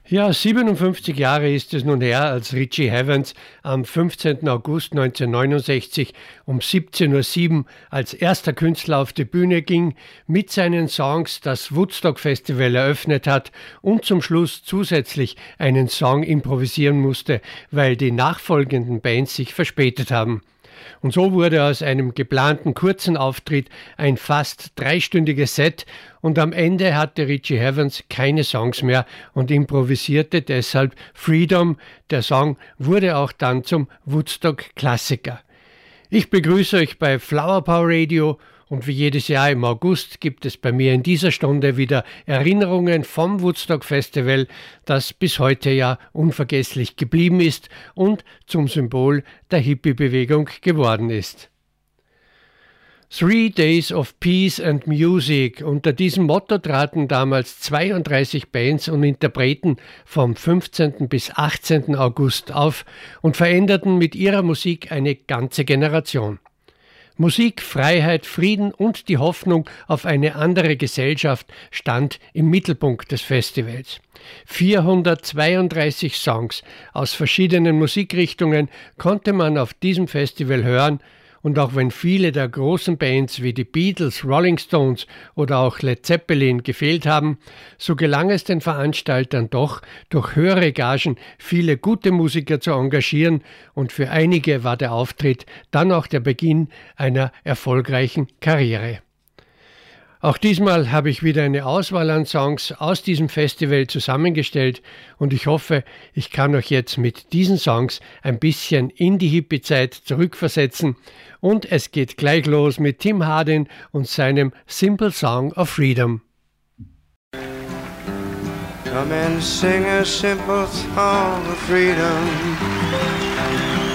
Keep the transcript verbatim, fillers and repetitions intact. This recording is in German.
Ja, siebenundfünfzig Jahre ist es nun her, als Richie Havens am fünfzehnten August neunzehnhundertneunundsechzig um siebzehn Uhr sieben als erster Künstler auf die Bühne ging, mit seinen Songs das Woodstock Festival eröffnet hat und zum Schluss zusätzlich einen Song improvisieren musste, weil die nachfolgenden Bands sich verspätet haben. Und so wurde aus einem geplanten kurzen Auftritt ein fast dreistündiges Set und am Ende hatte Richie Havens keine Songs mehr und improvisierte deshalb Freedom. Der Song wurde auch dann zum Woodstock-Klassiker. Ich begrüße euch bei Flower Power Radio und wie jedes Jahr im August gibt es bei mir in dieser Stunde wieder Erinnerungen vom Woodstock Festival, das bis heute ja unvergesslich geblieben ist und zum Symbol der Hippie-Bewegung geworden ist. Three Days of Peace and Music. Unter diesem Motto traten damals zweiunddreißig Bands und Interpreten vom fünfzehnten bis achtzehnten August auf und veränderten mit ihrer Musik eine ganze Generation. Musik, Freiheit, Frieden und die Hoffnung auf eine andere Gesellschaft stand im Mittelpunkt des Festivals. vierhundertzweiunddreißig Songs aus verschiedenen Musikrichtungen konnte man auf diesem Festival hören, und auch wenn viele der großen Bands wie die Beatles, Rolling Stones oder auch Led Zeppelin gefehlt haben, so gelang es den Veranstaltern doch, durch höhere Gagen viele gute Musiker zu engagieren, und für einige war der Auftritt dann auch der Beginn einer erfolgreichen Karriere. Auch diesmal habe ich wieder eine Auswahl an Songs aus diesem Festival zusammengestellt und ich hoffe, ich kann euch jetzt mit diesen Songs ein bisschen in die Hippie-Zeit zurückversetzen, und es geht gleich los mit Tim Hardin und seinem Simple Song of Freedom. Come and sing a simple song of freedom.